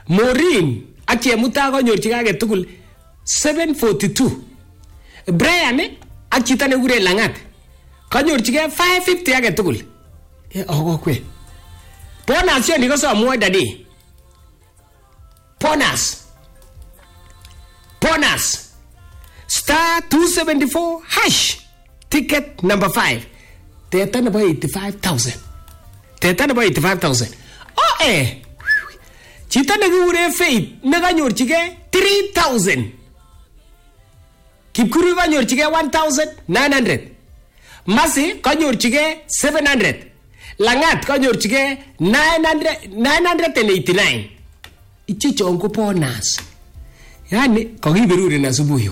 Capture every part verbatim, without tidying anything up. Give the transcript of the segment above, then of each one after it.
Maureen ak Chemutai konyorchige age tugul seven forty-two. Brian ak chito nekure Langat konyorchige five fifty age tugul. Eh okokwe. Bonus yoni ko somwoe dadi. Bonus. Bonus. Star two seventy-four hash. Ticket number five. Teta nebo eighty-five thousand. Teta nebo eighty-five thousand. Oh eh. Chito nekikure Faith nekanyorchige three thousand. Kipkuru kanyorchige one thousand nine hundred. Masi kanyorchige seven hundred. Langat kanyorchige nine hundred nine hundred eighty-nine. Ichichon ko bonus. Yani kakiberuren asubuhi.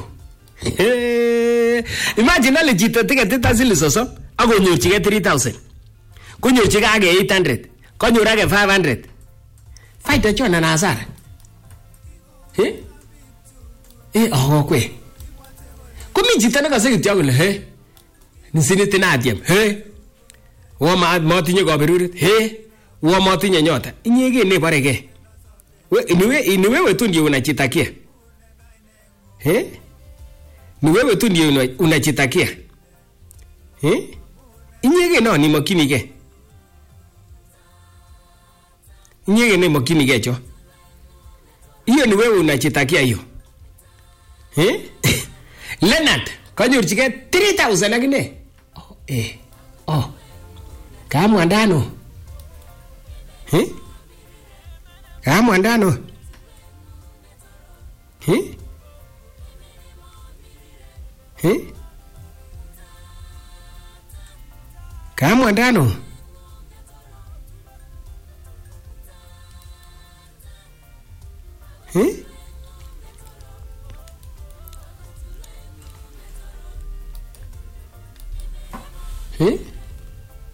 Imagine ale chito ticket tasili sosom akonyorchige three thousand. Konyorchige age eight hundred. Konyor age five hundred. Faida chona na hasara. Eh? Eh okokwe. Kumi chito nekase kityo kole he. Nisiniti natiem. He. Wo ma matinye kaberuret. He. Wo matinye nyota. Inyege ne barege. We niwe niwe wetu ndio unachitakia. He? Niwe wetu ndio unachitakia. He? Inyege no ni makinige. Inyege ne makinige cho. Hiyo ni wewe unachitakia hiyo. Eh? Leonard, kanyorchige three thousand akine. Oh, eh. Oh. Kama ndano. Eh? Kama ndano. Eh? Eh? Kama ndano. Eh? Eh?